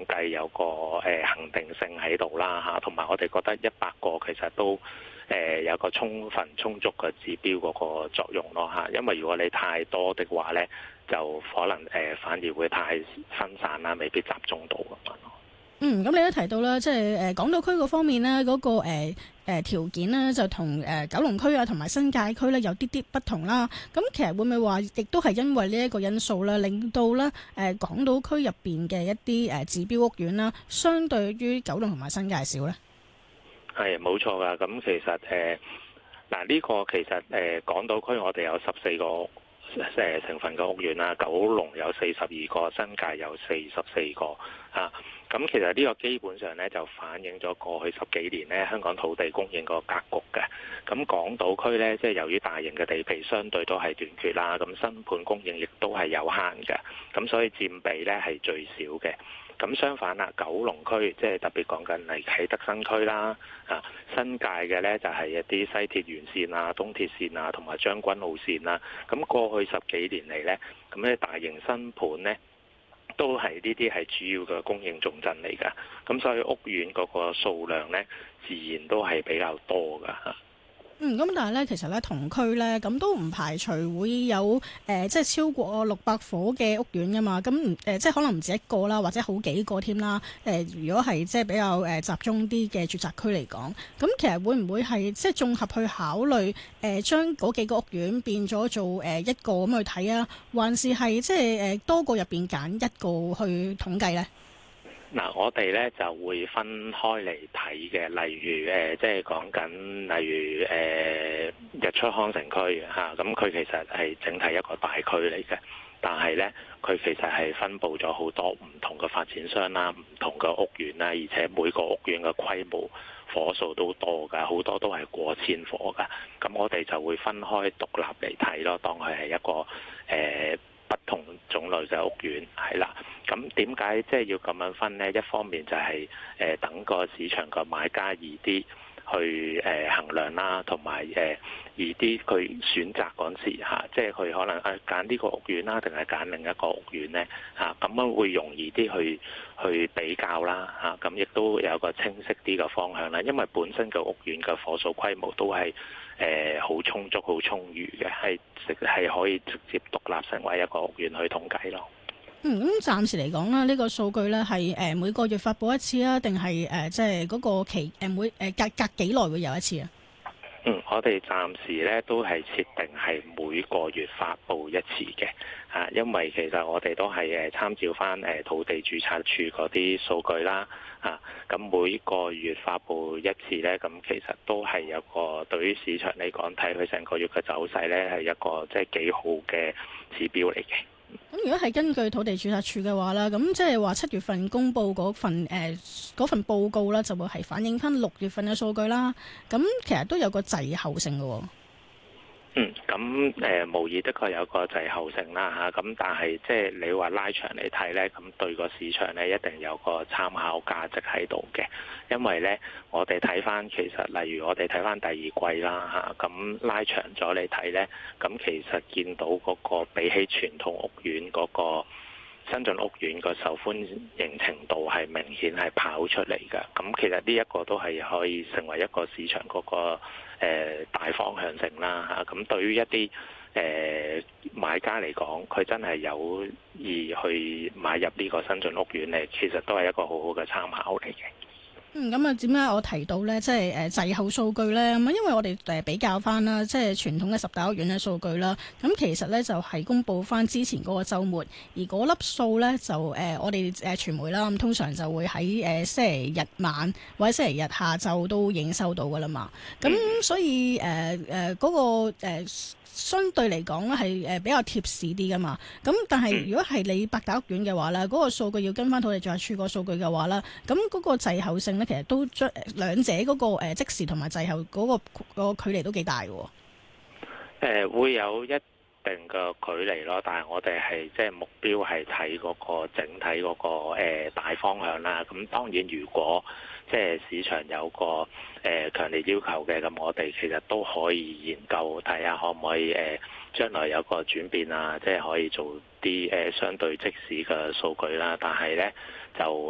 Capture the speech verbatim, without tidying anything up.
統計有個誒恆定性喺度啦嚇，同埋我哋覺得一百個其實都誒有個充分充足嘅指標嗰個作用咯嚇，因為如果你太多的話咧，就可能誒反而會太分散啦，未必集中到咁樣咯。 嗯，咁你都提到啦，即係誒港島區嗰方面咧，嗰、那個誒誒、呃、條件呢，就同誒、呃、九龍區啊同埋新界區咧有啲啲不同啦。咁其實會唔會話，亦都係因為呢一個因素咧，令到咧誒、呃、港島區入邊嘅一啲誒指標屋苑啦，相對於九龍同埋新界少咧？係冇錯噶，咁其實誒嗱呢個其實誒、呃、港島區我哋有十四個誒成分嘅屋苑啦，九龍有四十二個，新界有四十四個啊。咁其實呢個基本上咧就反映咗過去十幾年咧香港土地供應個格局嘅。咁港島區咧，即係由於大型嘅地皮相對都係短缺啦，咁新盤供應亦都係有限嘅，咁所以佔比咧係最少嘅。咁相反啦，九龍區即係特別講緊係啟德新區啦，啊新界嘅咧就係一啲西鐵沿線啊、東鐵線啊同埋將軍澳線啦。咁過去十幾年嚟咧，咁咧大型新盤咧，都係呢啲係主要嘅供應重鎮嚟㗎，咁所以屋苑嗰個數量咧，自然都係比較多㗎嚇。嗯，咁但係咧，其實咧同區咧，咁都唔排除會有誒、呃，即係超過六百伙嘅屋苑㗎嘛。咁誒、呃，即係可能唔止一個啦，或者好幾個添啦。誒、呃，如果係即係比較誒、呃、集中啲嘅住宅區嚟講，咁其實會唔會係即係綜合去考慮誒，將、呃、嗰幾個屋苑變咗做誒、呃、一個咁去睇啊？還是係即係誒多個入邊揀一個去統計咧？嗱，我哋咧就會分開嚟睇嘅，例如誒、呃，即係講緊，例如誒、呃、日出康城區嚇，咁、啊、佢其實係整體一個大區嚟嘅，但係咧佢其實係分佈咗好多唔同嘅發展商啦、唔同嘅屋苑啦，而且每個屋苑嘅規模伙數都多㗎，好多都係過千伙㗎，咁我哋就會分開獨立嚟睇咯，當佢係一個誒。呃不同種類嘅屋苑係啦，咁點解即係要咁樣分呢？一方面就係、是、誒、呃、等個市場個買家易啲去誒、呃、衡量啦，同埋誒易啲去選擇嗰陣時嚇，即係佢可能誒揀呢個屋苑啦，定係揀另一個屋苑呢？嚇，咁樣會容易啲去去比較啦嚇，咁亦都有個清晰啲嘅方向啦，因為本身嘅屋苑嘅伙數規模都係誒好充足、好充裕嘅，係係可以直接獨立成為一個屋苑去統計咯。嗯，咁暫時嚟講啦，呢、這個數據咧係誒每個月發布一次啊，定係誒即係嗰個期誒每誒隔隔幾耐會有一次啊？嗯，我哋暫時咧都係設定係每個月發布一次嘅，嚇，因為其實我哋都係誒參照翻誒土地註冊處嗰啲數據啦，嚇，咁每個月發布一次咧，咁其實都係有個對於市場嚟講睇佢成個月嘅走勢咧係一個即係幾好嘅指標嚟嘅。咁如果係根據土地註冊處嘅話啦，咁即係話七月份公佈嗰份誒嗰份報告啦，就會係反映翻六月份嘅數據啦。咁其實都有個滯後性嘅喎。嗯，咁誒、呃、無疑的確有個滯後性啦嚇，咁但係即係你話拉長嚟睇咧，咁對個市場咧一定有個參考價值喺度嘅，因為咧我哋睇翻其實例如我哋睇翻第二季啦嚇，咁拉長咗嚟睇咧，咁其實見到嗰個比起傳統屋苑嗰個新進屋苑個受歡迎程度係明顯係跑出嚟㗎，咁其實呢一個都係可以成為一個市場嗰個誒大方向性啦嚇，咁對於一啲誒買家嚟講，佢真係有意去買入呢個新進屋苑咧，其實都係一個好好嘅參考嚟嘅。嗯，咁啊，點解我提到咧，即係誒滯後數據咧？咁啊，因為我哋誒比較翻啦，即係傳統嘅十大屋苑嘅數據啦。咁其實咧就係公佈翻之前嗰個週末，而嗰粒數咧就誒我哋誒傳媒啦，咁通常就會喺誒星期日晚或者星期日下晝都已經收到噶啦嘛。咁所以誒誒嗰個誒相對嚟講咧係誒比較貼市啲噶嘛。咁但係如果係你百大屋苑嘅話咧，嗰個數據要跟翻土地註冊處個數據嘅話咧，咁嗰個滯後性其實都將兩者嗰個誒即時同埋滯後嗰個嗰個距離都幾大嘅。誒、呃、會有一定嘅距離咯，但係我哋係即係目標係睇嗰個整體嗰個誒大方向啦。咁當然如果即係市場有個誒強烈要求嘅，咁我哋其實都可以研究睇下可唔可以誒將來有個轉變啊，即係可以做啲誒相對即時嘅數據啦。但係咧就